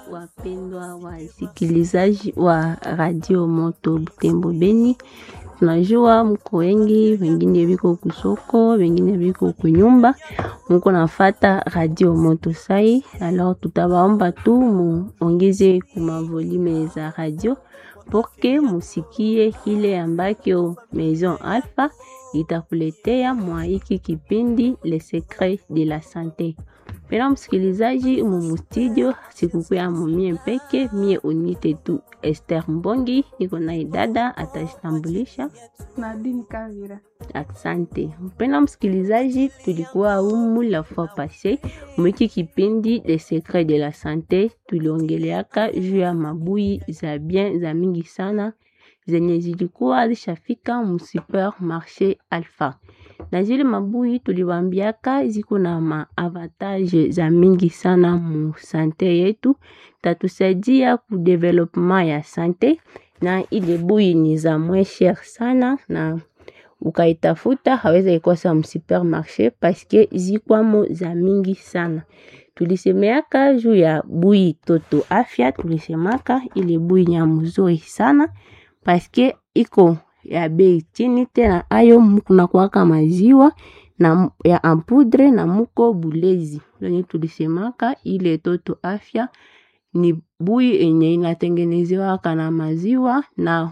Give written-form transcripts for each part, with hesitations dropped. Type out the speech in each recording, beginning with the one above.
wapendwa wasikilizaji wa Radio Moto Butembo Beni. Tunajua mko wengi, wengine biko kusoko, wengine biko kunyumba. Mko nafata Radio Moto sai. Alors tutawaomba tu muongeze kuma volume za radio porque musikie kile ambacho Maison Alpha itakuletea mwa hiki kipindi Les Secrets de la Santé. Pena msikilizaji mu studio sikukuu ya mumie mpeke mie unite tu Esther Mbongi niko na dada atajitambulisha Nadine Kavira. Asante. Pena msikilizaji tulikuwa humu la fois passée mwiki kipindi Les Secrets de la Santé tuliongeleaka juu ya mabui za bien za mingi sana zenye zilikuwa zishafika mu supermarché Alpha. Na zile mabui tuliwambiaka ziko na maavantage za mingi sana mu sante yetu, tatusaidia ku development ya sante, na ile bui ni za moins cher sana na ukaitafuta haweza ikosa mu supermarché paske zikwamo za mingi sana. Tulisemeaka juu ya bui Toto Afya, tulisemaka ile bui ni ya mzuri sana paske iko ya bei chini, tena ayo mukuna kuwaka maziwa na ya ampudre na muko bulezi. Lenye tulisemaka ile Toto Afya ni bui enye inatengenezewa kana maziwa na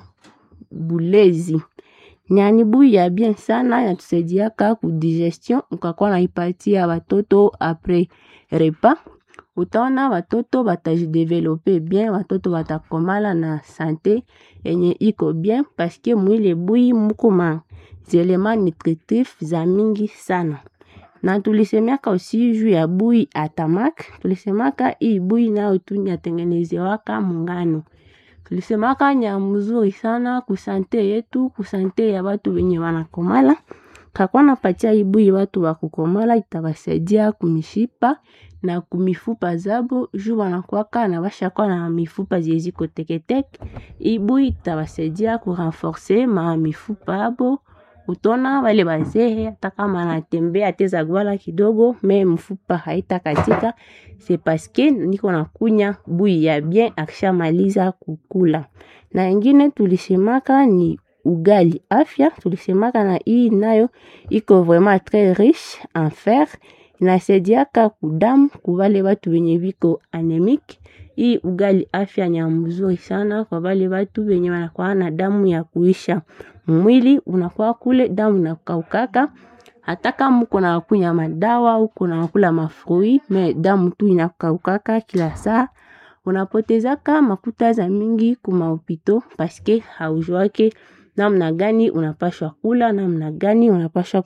bulezi. Ni bui ya bien sana ya tusaidiaka ku digestion, ukakuwa na ipatia watoto après repas. Utaona watoto batajidevelope bien, watoto batakomala na sante enye iko bien paske mwile bui muko ma zelema nutritif za mingi sana. Na tulisemaka aussi juu ya bui Atamak, tulisemaka hii bui nao tu nyatengenezewaka mungano. Tulisemaka nya mzuri sana kusante yetu, kusante ya watu wenye wanakomala. Kakwa napatia hii bui watu wakukomala itabasaidia kumishipa na kumifupa zabo juu wanakuwaka na washakwa na mifupa zeziko teketeke. Hii bui itabasaidia kurenforcer ma mifupa abo. Utona wale bazee hata kama anatembea ateza gwala kidogo me mfupa haitakatika, c'est parce que niko nakunya bui ya bien akishamaliza kukula. Na ingine tulisemaka ni ugali afya, tulisemaka na hii nayo iko vraiment très riche en fer, inasaidiaka kudamu kubale watu wenye biko anemic. Hii ugali afya ni mzuri sana kwa wale watu wenye wanakuwa na damu ya kuisha mwili, unakuwa kule damu inakaukaka. Hata kama uko na kunywa madawa, uko na kula mafrui, me damu tu inakaukaka kila saa. Unapotezaka makuta za mingi kuma hopito paske haujuake namna gani unapashwa kula, namna gani unapashwa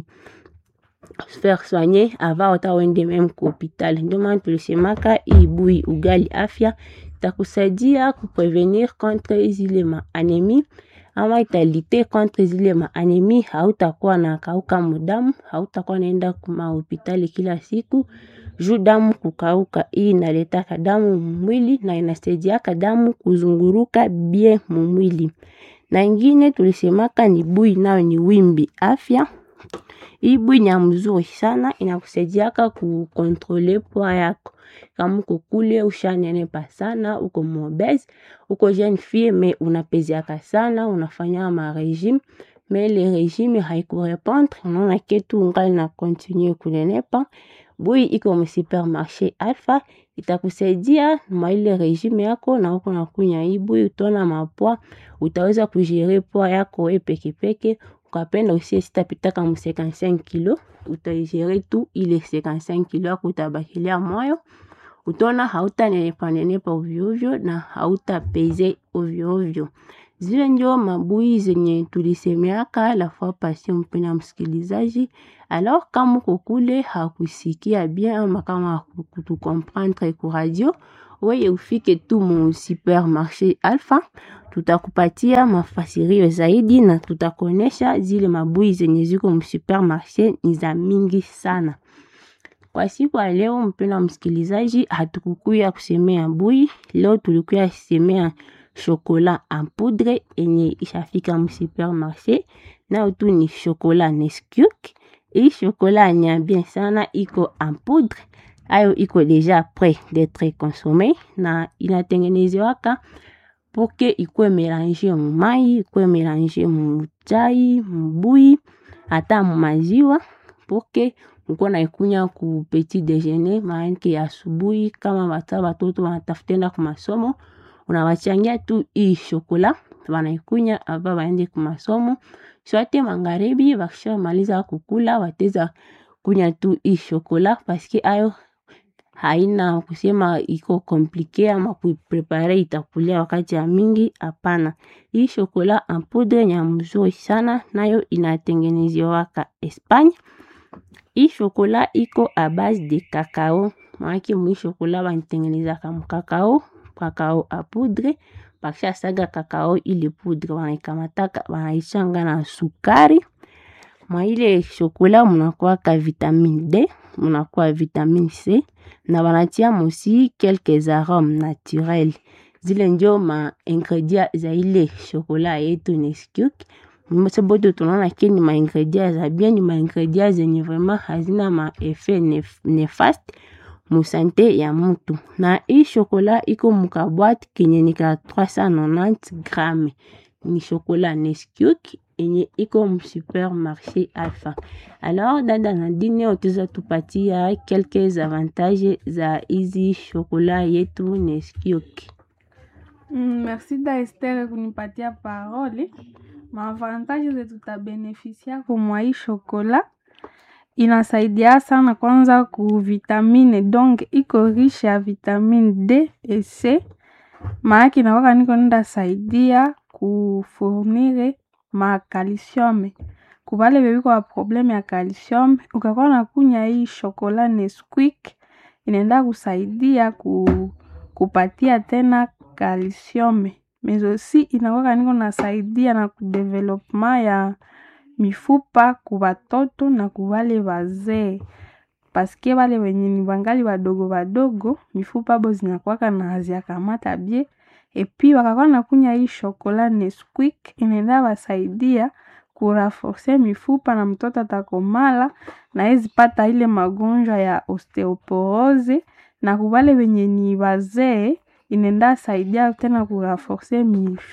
faire soigner avant utawende même ku hospital. Ndio maana tulisemaka hii bui ugali afya takusaidia kuprevenir contre zile ma anémie, ama italite contre zile ma anémie. Hautakuwa na kauka mudamu, hautakuwa naenda kuma hospitali kila siku juu damu kukauka. Hii inaletaka damu mwili na inasaidiaka damu kuzunguruka bien mwili. Na ingine tulisemaka ni bui nao ni wimbi afya. Hii bui ni mzuri sana, inakusaidiaka kukontrole poids yako. Kama uko kule ushanenepa sana, uko mobese, uko jeune fille mais unapeziaka sana, unafanya ma régime, mais le régime haikurepondre, unaona ketu ungali na continue kunenepa. Bui iko mu supermarché Alpha itakusaidia na ile régime yako, na uko nakunya hii bui utona mapoa, utaweza kujere poids yako wewe peke peke. Ukapenda usie sitapitaka mu 55 kilo, utaigere tu ile 55 kilo yako, utabakilia moyo. Utona hautanenepa ovyo ovyo na hautapeze ovyo ovyo. Zile ndio mabui zenye tulisemeaka la fois passée mpena msikilizaji. Alors kama uko kule hakusikia bien ama kama kutu comprendre ku radio, wewe ufike tu mu supermarché Alpha, tutakupatia mafasirio zaidi na tutakonesha zile mabui zenye ziko mu supermarché ni za mingi sana. Kwa siku ya leo mpena msikilizaji, hatukukuya kusemea bui. Leo tulikuya kusemea chocolat en poudre enye ishafika mu supermarché, na utu ni chocolat Nesquik. Hii chocolat ni bien sana, iko en poudre. ayo iko deja prêt d'être consommé na inatengenezewaka poke ikuwe mélange mu mai, ikuwe mélange mu chai, mbui, ata mu maziwa poke uko na ikunya ku petit déjeuner maanake ya asubuhi. Kama watoto wanatafutenda ku masomo, unawachangia tu hii shokola wanaikunya hapa waende ku masomo. Swate magharibi wakisha maliza kukula wateza kunya tu hii shokola paske ayo haina kusema iko komplike ama kuiprepare itakulia wakati ya mingi, hapana. Hii shokola en poudre ni mzuri sana, nayo inatengenezewaka Espagne. Hii shokola iko a base de cacao. Maanake mwi shokola wanitengenezaka mkakao, kakao a poudre. Bakisha saga kakao ile poudre wanaikamataka wanaichanga na sukari. Mwa ile shokola munakuwa ka vitamine D, munakuwa vitamine C, na wanatia mosi quelques arômes naturels. Zile njo ma ingrédients za ile shokola yetu Nesquik. Mseboto tunaona kini ma ingrédients za bien, ni ma ingrédients zenye vraiment hazina ma effet néfaste mu santé ya mtu. Na hii shokola iko mukabwati kenye nika 390 grammes. Ni shokola Nesquik enye iko mu supermarché Alpha. Alors dada Nadine oteza tupatia quelques avantages za hizi shokola yetu Nesquik. Merci da Esther kunipatia parole. Maavantages zetu tutabenefisia kwa hii shokola. Inasaidia sana kwanza ku vitamine, donc iko riche ya vitamine D et C. Maana inakuwa niko nenda saidia kufournire ma calcium. Kubale bebi kwa problème ya calcium, ukakuwa na kunya hii shokola Nesquik inaenda kusaidia kupatia tena calcium. Mais aussi inakuwa niko nasaidia na kudevelopment ya mifupa kwa watoto na kubale wazee. Paske wale wenye ni wangali wadogo mifupa bo zinakuwa na hazia kamata bie. Epi wakakuwa na kunya hii shokola Nesquik inaenda wasaidia kuraforce mifupa na mtoto atakomala na hezi pata ile magonjwa ya osteoporose. Na kubale wenye ni wazee inaenda saidia tena kuraforce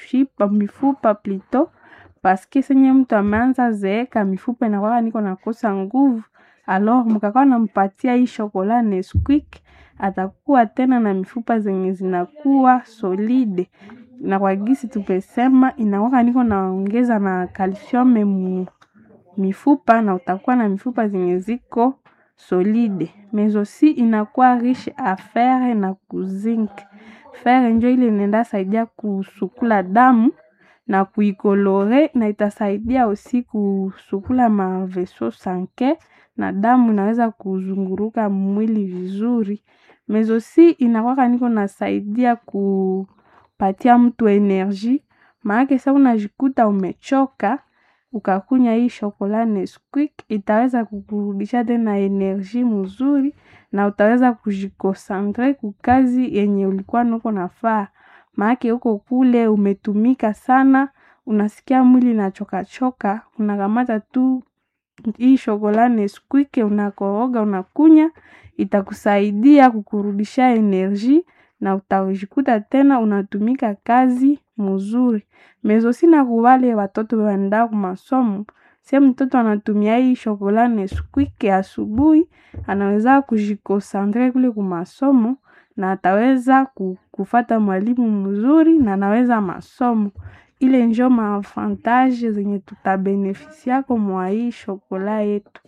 mifupa plito. Paske senye mtu ameanza zeeka mifupa inakuwa niko nakosa nguvu. Alors mkakawa nampatia hii shokola Nesquik, atakuwa tena na mifupa zenye zinakuwa solide. Na kwa gisi tumesema inakuwa niko naongeza na calcium mifupa na utakuwa na mifupa zenye ziko solide. Mais aussi inakuwa riche a fer na zinc. Fer njo ile inaenda saidia kusukula damu na kuikolore, na itasaidia aussi kusukula maveso sanke na damu inaweza kuzunguruka mwili vizuri. Mais aussi inakuwa niko nasaidia kupatia mtu energie. Maana sasa unajikuta umechoka, ukakunya hii shokola Nesquik itaweza kukurudisha tena energie mzuri na utaweza kujikosantre kukazi yenye ulikuwa nuko nafaa. Maana huko kule umetumika sana, unasikia mwili na choka, unakamata tu hii shokola Nesquik unakoroga unakunya, itakusaidia kukurudisha energie na utajikuta tena unatumika kazi mzuri. Mais aussi na kubale watoto waenda kwa masomo, sasa mtoto anatumia hii shokola Nesquik asubuhi, anaweza kujikosantre kule kwa masomo na ataweza kufuata mwalimu mzuri na anaweza masomo. Ile njo maavantage zenye tutabenefisia kwa hii shokola yetu.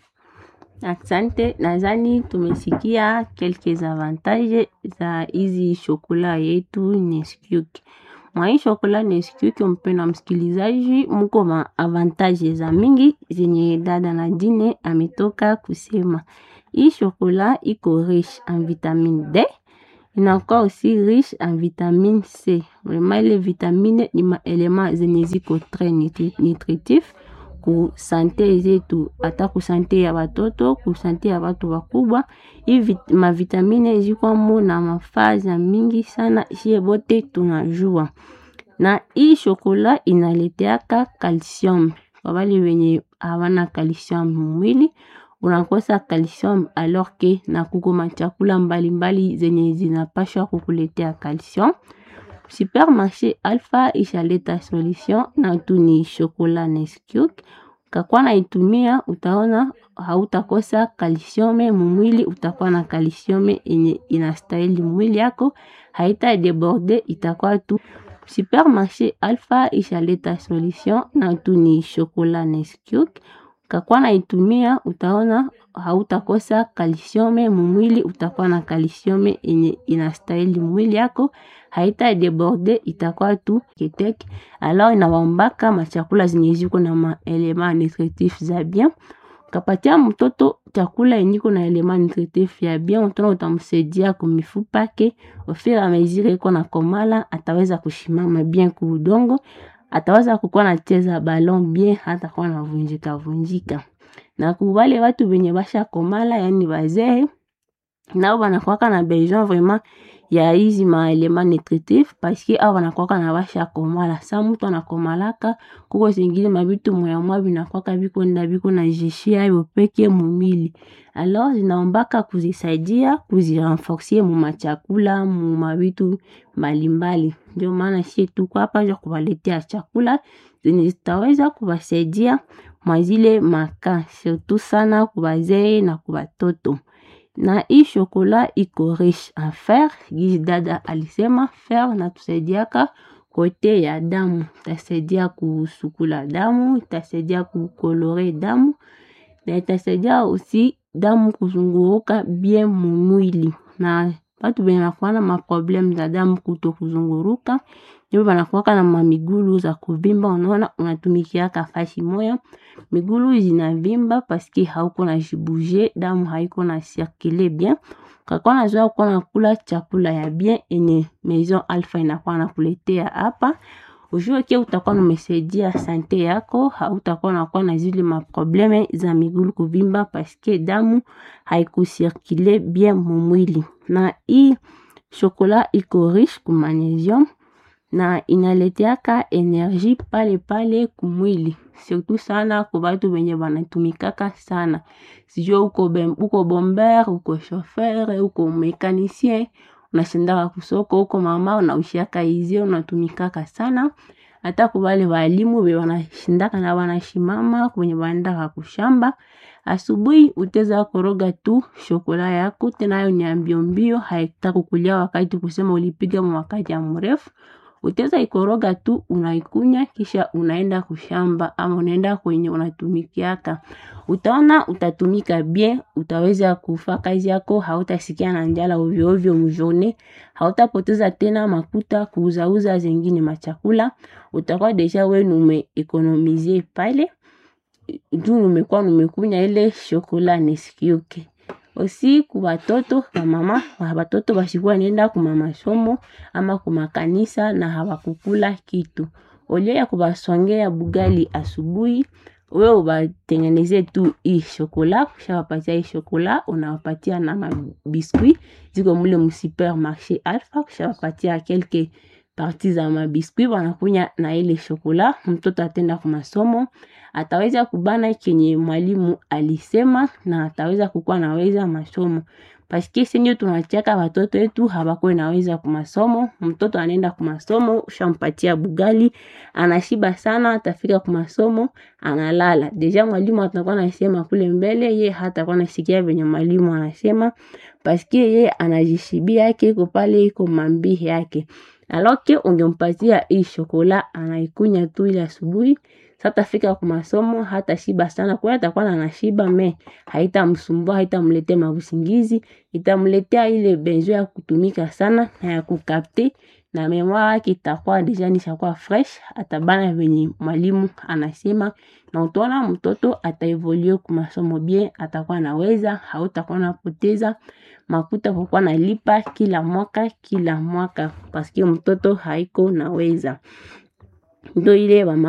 Asante, nadhani tumesikia quelques avantages za hizi shokola yetu Nesquik. Mwa hii shokola Nesquik mpendwa msikilizaji, mko ma avantages za mingi zenye dada Nadine ametoka kusema. Hii shokola iko riche en vitamine D, inakuwa aussi riche en vitamine C. Vraiment les vitamines ni ma éléments zenye ziko très nutritif ku sante zetu, hata ku sante ya watoto, ku sante ya watu wakubwa. Hivi ma vitamine ziko mo na mafaza mingi sana, sie bote tunajua. Na hii shokola inaleteaka calcium. Kwa wale wenye hawana calcium mwili, unakosa calcium alors que na kuko machakula mbalimbali zenye zinapashwa kukuletea calcium. Supermarché Alpha ishaleta solution na tuni chocolat Nesquik. Kakwa na itumia utaona hautakosa calcium mwili, utakuwa na calcium yenye inastahili mwili yako, haita deborde, itakuwa tu. Supermarché Alpha ishaleta solution na tuni chocolat Nesquik. Kakwa na itumia utaona hautakosa calcium mwili, utakuwa na calcium yenye inastahili mwili yako, haita deborde, itakuwa tu ketek. Alors inawaombaka machakula zenye ziko na maelema nutritif za bien. Kapatia mtoto chakula yenye iko na elema nutritif ya bien, utaona utamsaidia kumifupa ke au fur et à mesure iko na komala ataweza kushimama bien ku udongo, ataweza kukuwa na cheza ballon bien, hata kwa na vunjika. Na kubale watu wenye basha komala, yani wazee, nao wanakuwa na besoin vraiment ya hizi maelema nutritif parce que awa wanakuwa na basha komala. Sa mtu anakomalaka kuko zingine mabitu moya binakuwa biko na jeshia yo peke mumili. Alors zinaombaka kuzisaidia kuzirenforcer mu machakula mu mabitu mbalimbali. Ndio maana sisi tuko hapa ndio kubaletea chakula zenye zitaweza kubasaidia mwazile maka, surtout sana kubazee na kubatoto. Na hii chocolat iko riche en fer, gizi dada alisema fer na tusaidiaka kote ya damu, itasaidia kusukula damu, itasaidia kukolore damu, na itasaidia aussi damu kuzunguruka bien mwili. Na watu wenye wanakuwa na maproblem za damu kuto kuzunguruka, ndio wanakuwa na mamigulu za kuvimba, unaona unatumikiaka fashi moya, migulu zinavimba parce que hauko na jibouger, damu haiko na circuler bien. Kakwa na zoa kwa na kula chakula ya bien enye Maison Alpha inakuwa na kuletea hapa. Ujue ke utakuwa numesaidia sante yako, hautakuwa na kuwa na zile maprobleme za migulu kuvimba parce que damu haiko circuler bien mwili. Na hii chocolat iko riche ku magnesium na inaleteaka energie pale kumwili, surtout sana kwa watu wenye wanatumikaka sana. Sijue uko bomber, uko chauffeur, uko mécanicien, unashindaka kusoko, uko mama unaushiaka izio, unatumikaka sana. Hata kwa wale walimu we wanashindaka na wanashimama kwenye wanaendaka kushamba, asubuhi uteza koroga tu chocolat yako, tena yo ni mbio, haitakukulia wakati kusema ulipiga wakati ya mrefu. Uteza ikoroga tu, unaikunya, kisha unaenda kushamba ama unaenda kwenye unatumikiaka. Utaona utatumika bien, utaweza kufanya kazi yako, hautasikia na njala ovyo mjone, hautapoteza tena makuta kuuzauza zingine machakula. Utakuwa deja we nume-economize pale, juu numekunya ile chocolat Nesquik. Osi kwa watoto na mama, watoto bashikuwa nenda kuma masomo ama kuma kanisa na hawakukula kitu. Ole ya kubasongea bugali asubuhi, wewe ubatengeneze tu hii chocolat, kisha wapatia hii chocolat, unawapatia na mabiskuit, ziko mule mu supermarché Alpha, kisha wapatia quelques parties za mabiskuit, wanakunya na ile chocolat, mtoto atenda kwa masomo, ataweza kubana kenye mwalimu alisema na ataweza kukua naweza masomo. Paske senyo tunachaka watoto wetu habako naweza kwa masomo, mtoto anenda kwa masomo, ushampatia bugali, anashiba sana, atafika kwa masomo, analala. Deja mwalimu atakuwa anasema kule mbele, ye hata kwa nasikia venye mwalimu anasema, paske ye anajishibia yake, iko pale iko mambi yake. Aloke ungempatia hii chocolat, anaikunya tu ile asubuhi, sata fika kwa masomo, hata shiba sana, kwa atakuwa anashiba me, haita msumbua, haita mletea mabusingizi, itamletea ile benzo ya kutumika sana na ya kukapte, na memoire yake itakuwa deja nishakuwa fresh, atabana venye mwalimu anasema, na utaona mtoto ataevolue kwa masomo bien, atakuwa naweza, hautakuwa napoteza makuta kwa kuwa nalipa kila mwaka, paske mtoto haiko naweza. Ndo ile